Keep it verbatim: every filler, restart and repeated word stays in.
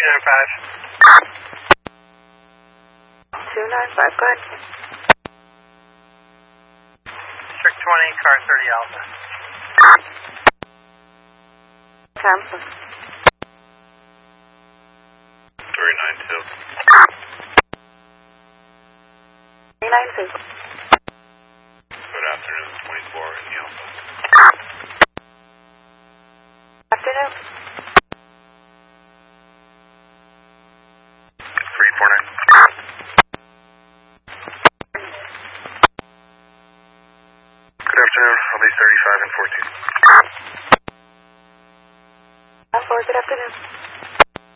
two nine five. two nine five, go ahead. District twenty, car thirty Alpha. Thompson. three nine two. three nine two. Good afternoon, twenty-four in the Alpha. Afternoon. three four nine. Good afternoon, I'll be thirty-five and fourteen. Four, good afternoon.